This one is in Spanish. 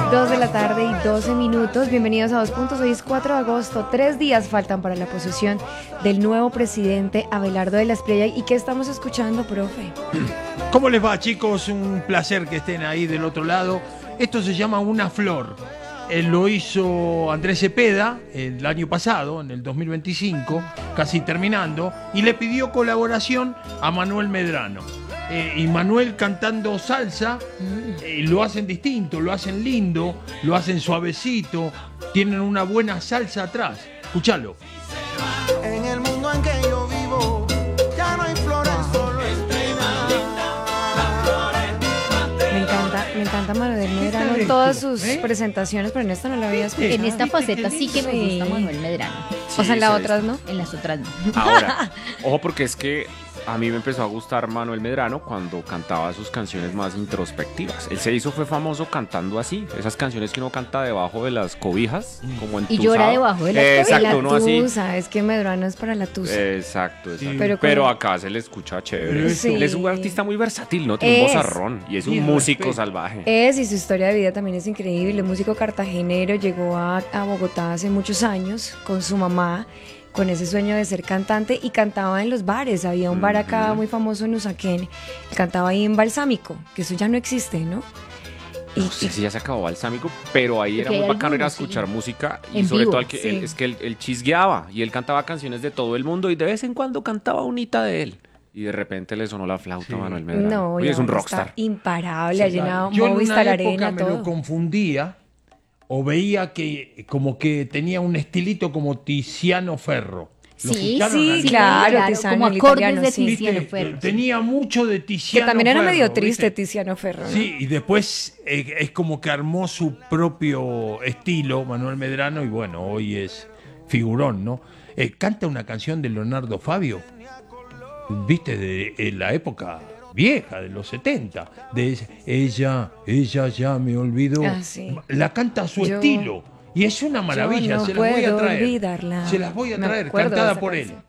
2 de la tarde y 12 minutos. Bienvenidos a 2 Puntos. Hoy es 4 de agosto. 3 días faltan para la posesión del nuevo presidente Abelardo de la Espriella. ¿Y qué estamos escuchando, profe? ¿Cómo les va, chicos? Un placer que estén ahí del otro lado. Esto se llama Una Flor. Lo hizo Andrés Cepeda el año pasado, en el 2025, casi terminando, y le pidió colaboración a Manuel Medrano. Y Manuel cantando salsa, lo hacen distinto, lo hacen lindo, lo hacen suavecito, tienen una buena salsa atrás. Escuchalo. En el mundo en que yo vivo, ya no hay flores, solo espinas. Me encanta Manuel Medrano en todas sus presentaciones, pero en esta no la había escuchado. En esta faceta sí que me gusta Manuel Medrano. O sea, en las otras no. En las otras no. Ahora, ojo, porque es que a mí me empezó a gustar Manuel Medrano cuando cantaba sus canciones más introspectivas. Él fue famoso cantando así, esas canciones que uno canta debajo de las cobijas, como entusado. Y llora debajo de las cobijas. Exacto, uno la así. tusa, es que Medrano es para la tusa. Exacto. Sí. Pero acá se le escucha chévere. Sí. Él es un artista muy versátil, ¿no? Tiene un vozarrón y es un Sí, músico respeto. salvaje. Y su historia de vida también es increíble. Músico cartagenero, llegó a Bogotá hace muchos años con su mamá, con ese sueño de ser cantante, y cantaba en los bares. Había un bar acá muy famoso en Usaquén, cantaba ahí en Balsámico, que eso ya no existe, ¿no? No sé si ya se acabó Balsámico, pero ahí era Porque muy hay bacano ir a algunos, sí. escuchar música y En sobre vivo, todo es que él chisgueaba y él cantaba canciones de todo el mundo y de vez en cuando cantaba unita de él. Y de repente le sonó la flauta a Manuel Medrano. No, Oye, y es un ahora rockstar. está imparable, ha llenado Yo en Movistar una Arena, época me todo. lo confundía o veía que como que tenía un estilito como Tiziano Ferro. ¿Lo Sí, escucharon sí, alguna claro, vez? Tiziano, como el acordes italiano, de sí. Tiziano ¿Viste? Ferro. Tenía mucho de Que Tiziano también era Ferro, medio triste ¿viste? Tiziano Ferro, ¿no? Sí, y después es como que armó su propio estilo, Manuel Medrano, y bueno, hoy es figurón, ¿no? Canta una canción de Leonardo Fabio, viste, de la época vieja, de los 70, de ella ya me olvidó. Ah, sí. La canta a su Yo- estilo, y es una maravilla, yo no se las voy a puedo traer. olvidarla. Se las voy a Me traer, acuerdo de cantada esa por canción. él.